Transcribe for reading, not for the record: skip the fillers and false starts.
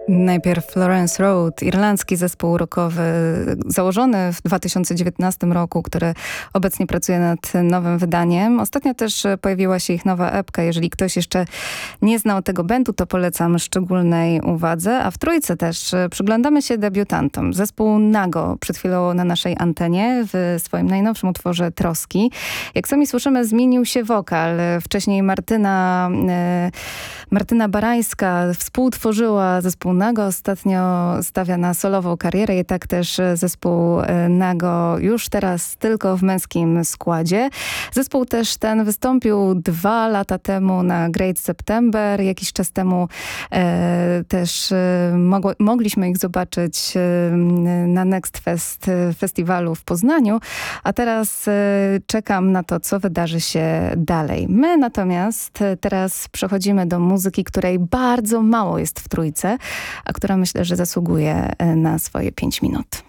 Najpierw Florence Road, irlandzki zespół rockowy założony w 2019 roku, który obecnie pracuje nad nowym wydaniem. Ostatnio też pojawiła się ich nowa epka. Jeżeli ktoś jeszcze nie znał tego bandu, to polecam szczególnej uwadze. A w trójce też przyglądamy się debiutantom. Zespół Nago przed chwilą na naszej antenie w swoim najnowszym utworze Troski. Jak sami słyszymy, zmienił się wokal. Wcześniej Martyna Barańska współtworzyła zespół Nago, ostatnio stawia na solową karierę i tak też zespół Nago już teraz tylko w męskim składzie. Zespół też ten wystąpił 2 lata temu na Great September. Jakiś czas temu też mogliśmy ich zobaczyć na Next Fest festiwalu w Poznaniu, a teraz czekam na to, co wydarzy się dalej. My natomiast teraz przechodzimy do muzyki, której bardzo mało jest w trójce, a która myślę, że zasługuje na swoje 5 minut.